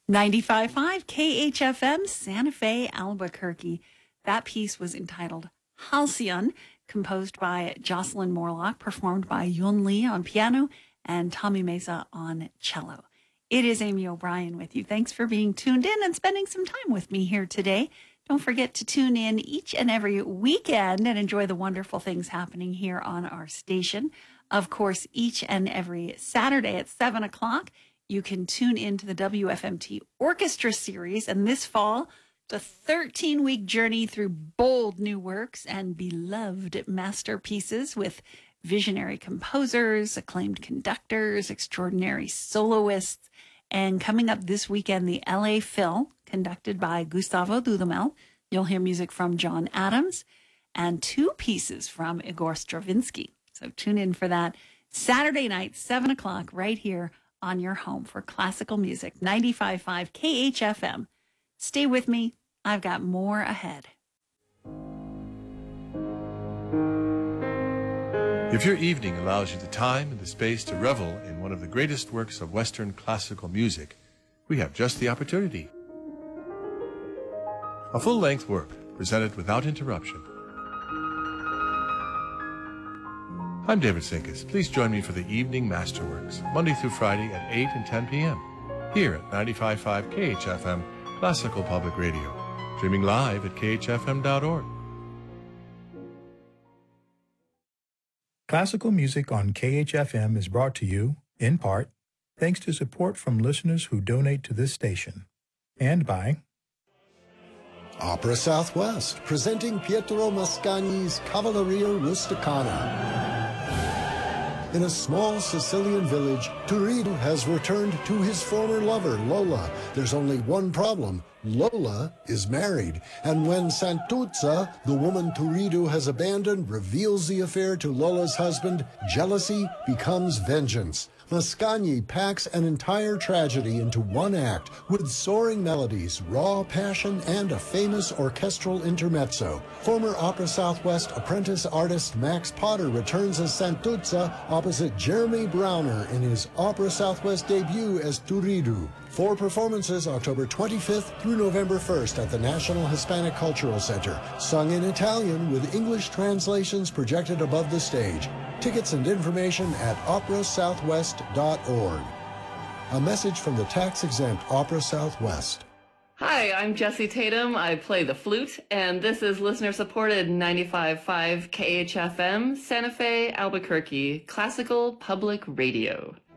95.5 KHFM, Santa Fe, Albuquerque. That piece was entitled Halcyon, composed by Jocelyn Morlock, performed by Yun Lee on piano and Tommy Mesa on cello. It is Amy O'Brien with you. Thanks for being tuned in and spending some time with me here today. Don't forget to tune in each and every weekend and enjoy the wonderful things happening here on our station. Of course, each and every Saturday at 7 o'clock, you can tune into the WFMT Orchestra Series. And this fall, the 13-week journey through bold new works and beloved masterpieces with visionary composers, acclaimed conductors, extraordinary soloists. And coming up this weekend, the LA Phil, conducted by Gustavo Dudamel. You'll hear music from John Adams and two pieces from Igor Stravinsky. So tune in for that Saturday night, 7 o'clock, right here on your home for classical music, 95.5 KHFM. Stay with me. I've got more ahead. If your evening allows you the time and the space to revel in one of the greatest works of Western classical music, we have just the opportunity. A full-length work presented without interruption. I'm David Sinkus. Please join me for the Evening Masterworks, Monday through Friday at 8 and 10 p.m. here at 95.5 KHFM Classical Public Radio, streaming live at khfm.org. Classical music on KHFM is brought to you, in part, thanks to support from listeners who donate to this station, and by Opera Southwest, presenting Pietro Mascagni's Cavalleria Rusticana. In a small Sicilian village, Turiddu has returned to his former lover, Lola. There's only one problem. Lola is married, and when Santuzza, the woman Turiddu has abandoned, reveals the affair to Lola's husband, jealousy becomes vengeance. Mascagni packs an entire tragedy into one act with soaring melodies, raw passion, and a famous orchestral intermezzo. Former Opera Southwest apprentice artist Max Potter returns as Santuzza opposite Jeremy Browner in his Opera Southwest debut as Turiddu. 4 performances October 25th through November 1st at the National Hispanic Cultural Center. Sung in Italian with English translations projected above the stage. Tickets and information at operasouthwest.org. A message from the tax-exempt Opera Southwest. Hi, I'm Jessie Tatum. I play the flute, and this is listener-supported 95.5 KHFM, Santa Fe, Albuquerque, Classical Public Radio.